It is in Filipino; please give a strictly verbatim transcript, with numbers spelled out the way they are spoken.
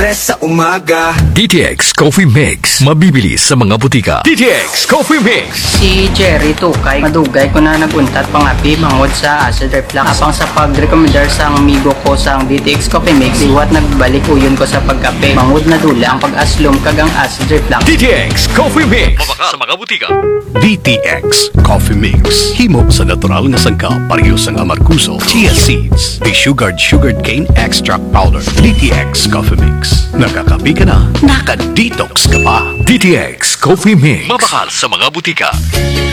Express sa umaga. D T X Coffee Mix. Mabibili sa mga butika. D T X Coffee Mix. Si Jerry Tukay, madugay ko na naguntat pangapi mangod sa acid reflux. Apang sa pag-recommendar sa amigo ko sa D T X Coffee Mix, iwat nagbalik uyon ko sa pagkape. Mangod na dula ang pag-aslom kagang acid reflux. D T X Coffee Mix. Mabaka sa mga butika. D T X Coffee Mix. Himo sa natural nga sangka, parehas ang amarkuso, chia seeds, de-sugared sugared cane extract powder. D T X Coffee Mix. Nakakapi ka na, naka-detox ka pa. D T X Coffee Mix. Mabakal sa mga butika.